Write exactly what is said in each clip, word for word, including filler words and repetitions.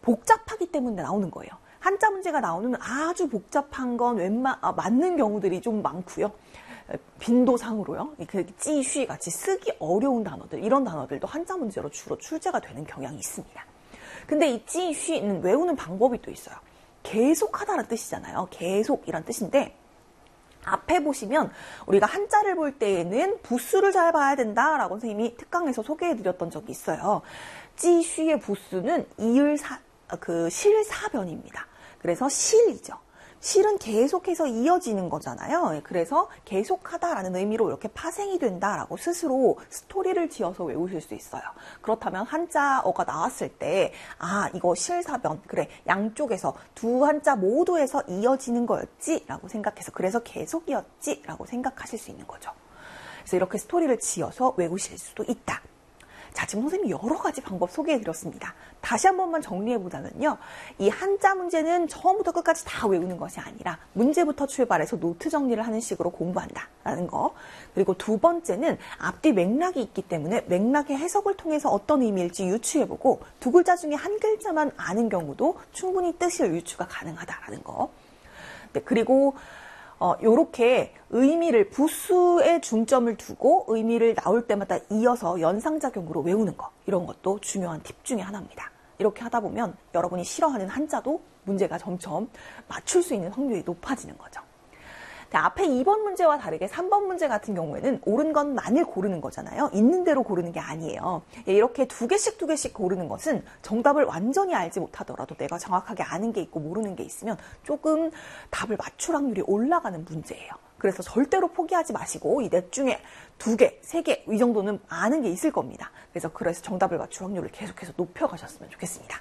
복잡하기 때문에 나오는 거예요. 한자 문제가 나오는 아주 복잡한 건 웬만, 아, 맞는 경우들이 좀 많고요. 빈도상으로요. 그 찌쉬 같이 쓰기 어려운 단어들, 이런 단어들도 한자 문제로 주로 출제가 되는 경향이 있습니다. 근데 이 찌쉬는 외우는 방법이 또 있어요. 계속하다라는 뜻이잖아요. 계속이란 뜻인데 앞에 보시면 우리가 한자를 볼 때에는 부수를 잘 봐야 된다라고 선생님이 특강에서 소개해드렸던 적이 있어요. 찌쉬의 부수는 이을사, 그 실사변입니다. 그래서 실이죠. 실은 계속해서 이어지는 거잖아요. 그래서 계속하다라는 의미로 이렇게 파생이 된다라고 스스로 스토리를 지어서 외우실 수 있어요. 그렇다면 한자어가 나왔을 때 아, 이거 실사변, 그래, 양쪽에서 두 한자 모두에서 이어지는 거였지 라고 생각해서 그래서 계속이었지 라고 생각하실 수 있는 거죠. 그래서 이렇게 스토리를 지어서 외우실 수도 있다. 자, 지금 선생님이 여러 가지 방법 소개해드렸습니다. 다시 한 번만 정리해보자면요. 이 한자 문제는 처음부터 끝까지 다 외우는 것이 아니라 문제부터 출발해서 노트 정리를 하는 식으로 공부한다라는 거. 그리고 두 번째는 앞뒤 맥락이 있기 때문에 맥락의 해석을 통해서 어떤 의미일지 유추해보고 두 글자 중에 한 글자만 아는 경우도 충분히 뜻을 유추가 가능하다라는 거. 네, 그리고 어, 요렇게 의미를 부수에 중점을 두고 의미를 나올 때마다 이어서 연상작용으로 외우는 거, 이런 것도 중요한 팁 중에 하나입니다. 이렇게 하다 보면 여러분이 싫어하는 한자도 문제가 점점 맞출 수 있는 확률이 높아지는 거죠. 앞에 이 번 문제와 다르게 삼 번 문제 같은 경우에는 옳은 것만을 고르는 거잖아요. 있는 대로 고르는 게 아니에요. 이렇게 두 개씩 두 개씩 고르는 것은 정답을 완전히 알지 못하더라도 내가 정확하게 아는 게 있고 모르는 게 있으면 조금 답을 맞출 확률이 올라가는 문제예요. 그래서 절대로 포기하지 마시고 이 넷 중에 두 개, 세 개 이 정도는 아는 게 있을 겁니다. 그래서 그래서 정답을 맞출 확률을 계속해서 높여가셨으면 좋겠습니다.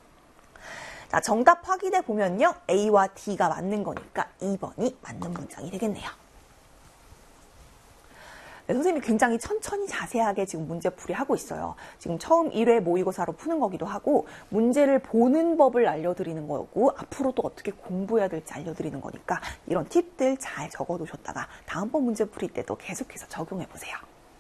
자, 정답 확인해 보면요. A와 D가 맞는 거니까 이 번이 맞는 문장이 되겠네요. 네, 선생님이 굉장히 천천히 자세하게 지금 문제풀이 하고 있어요. 지금 처음 일 회 모의고사로 푸는 거기도 하고 문제를 보는 법을 알려드리는 거고 앞으로 또 어떻게 공부해야 될지 알려드리는 거니까 이런 팁들 잘 적어놓으셨다가 다음번 문제풀이 때도 계속해서 적용해 보세요.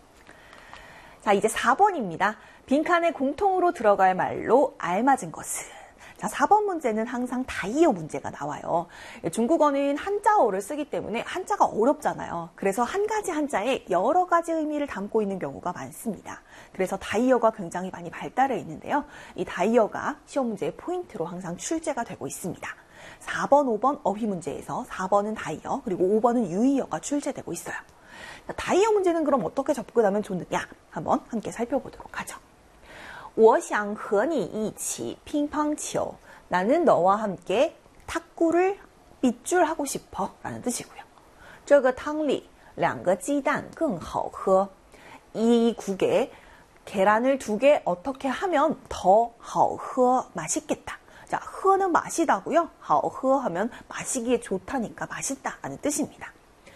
자, 이제 사 번입니다. 빈칸에 공통으로 들어갈 말로 알맞은 것은. 자, 사 번 문제는 항상 다이어 문제가 나와요. 중국어는 한자어를 쓰기 때문에 한자가 어렵잖아요. 그래서 한 가지 한자에 여러 가지 의미를 담고 있는 경우가 많습니다. 그래서 다이어가 굉장히 많이 발달해 있는데요. 이 다이어가 시험 문제의 포인트로 항상 출제가 되고 있습니다. 사 번, 오 번 어휘 문제에서 사 번은 다이어, 그리고 오 번은 유의어가 출제되고 있어요. 자, 다이어 문제는 그럼 어떻게 접근하면 좋느냐? 한번 함께 살펴보도록 하죠. 我想和你一起乒乓球. 나는 너와 함께 탁구를 빗줄 하고 싶어 라는 뜻이고요. 这个汤里两个鸡蛋更好喝. 이 국에 계란을 두 개 어떻게 하면 더 好喝 맛있겠다. 자, 喝는 마시다고요. 好喝 하면 마시기에 좋다니까 맛있다라는 뜻입니다.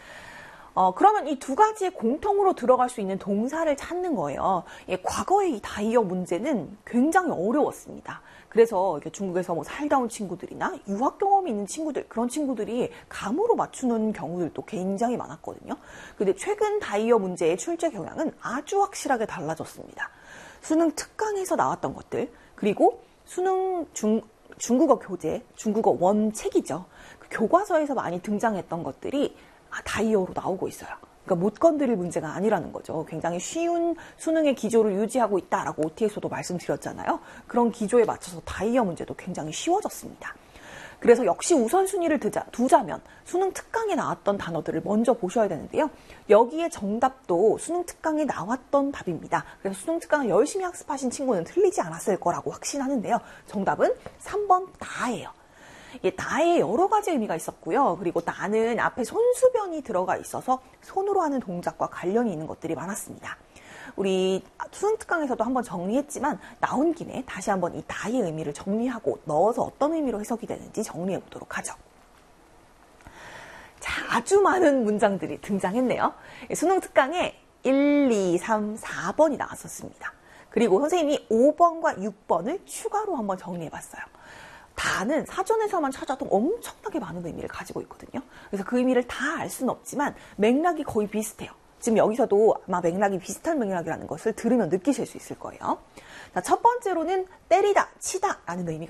어, 그러면 이 두 가지의 공통으로 들어갈 수 있는 동사를 찾는 거예요. 예, 과거의 이 다이어 문제는 굉장히 어려웠습니다. 그래서 중국에서 뭐 살다 온 친구들이나 유학 경험이 있는 친구들, 그런 친구들이 감으로 맞추는 경우들도 굉장히 많았거든요. 근데 최근 다이어 문제의 출제 경향은 아주 확실하게 달라졌습니다. 수능 특강에서 나왔던 것들, 그리고 수능 중, 중국어 교재, 중국어 원책이죠. 그 교과서에서 많이 등장했던 것들이 아, 다이어로 나오고 있어요. 그러니까 못 건드릴 문제가 아니라는 거죠. 굉장히 쉬운 수능의 기조를 유지하고 있다라고 오티에서도 말씀드렸잖아요. 그런 기조에 맞춰서 다이어 문제도 굉장히 쉬워졌습니다. 그래서 역시 우선순위를 두자, 두자면 수능 특강에 나왔던 단어들을 먼저 보셔야 되는데요. 여기에 정답도 수능 특강에 나왔던 답입니다. 그래서 수능 특강을 열심히 학습하신 친구는 틀리지 않았을 거라고 확신하는데요. 정답은 삼 번 나예요. 예, 나의 여러 가지 의미가 있었고요. 그리고 나는 앞에 손수변이 들어가 있어서 손으로 하는 동작과 관련이 있는 것들이 많았습니다. 우리 수능 특강에서도 한번 정리했지만 나온 김에 다시 한번 이 나의 의미를 정리하고 넣어서 어떤 의미로 해석이 되는지 정리해 보도록 하죠. 자, 아주 많은 문장들이 등장했네요. 수능 특강에 일, 이, 삼, 사 번이 나왔었습니다. 그리고 선생님이 오 번과 육 번을 추가로 한번 정리해 봤어요. 다는 사전에서만 찾아도 엄청나게 많은 의미를 가지고 있거든요. 그래서 그 의미를 다 알 수는 없지만 맥락이 거의 비슷해요. 지금 여기서도 아마 맥락이 비슷한 맥락이라는 것을 들으면 느끼실 수 있을 거예요. 자, 첫 번째로는 때리다, 치다 라는 의미가